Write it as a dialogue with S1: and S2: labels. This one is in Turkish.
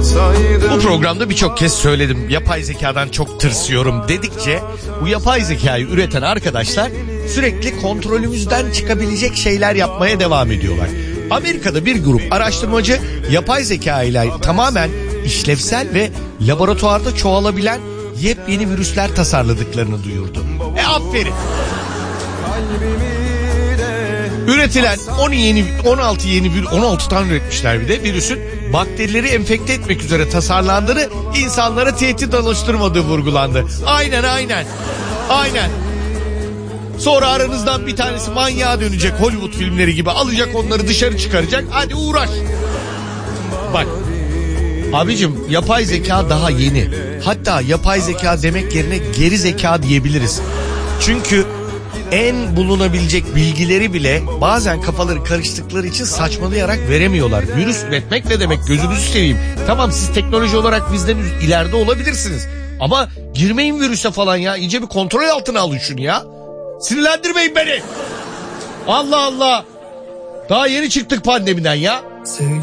S1: Bu programda birçok kez söyledim, yapay zekadan çok tırsıyorum dedikçe bu yapay zekayı üreten arkadaşlar sürekli kontrolümüzden çıkabilecek şeyler yapmaya devam ediyorlar. Amerika'da bir grup araştırmacı yapay zeka ile tamamen işlevsel ve laboratuvarda çoğalabilen yepyeni virüsler tasarladıklarını duyurdu. Aferin. Üretilen 16 tane üretmişler bir de virüsün bakterileri enfekte etmek üzere tasarlandığını, insanlara tehdit alıştırmadığı vurgulandı. Aynen. Sonra aranızdan bir tanesi manyağa dönecek, Hollywood filmleri gibi alacak onları dışarı çıkaracak. Hadi uğraş. Bak abicim, yapay zeka daha yeni. Hatta yapay zeka demek yerine geri zeka diyebiliriz. Çünkü en bulunabilecek bilgileri bile bazen kafaları karıştıkları için saçmalayarak veremiyorlar. Virüs üretmek ne demek, gözünüzü seveyim. Tamam, siz teknoloji olarak bizden ileride olabilirsiniz. Ama girmeyin virüse falan ya. İyice bir kontrol altına alın şunu ya. Sinirlendirmeyin beni. Allah Allah. Daha yeni çıktık pandemiden ya.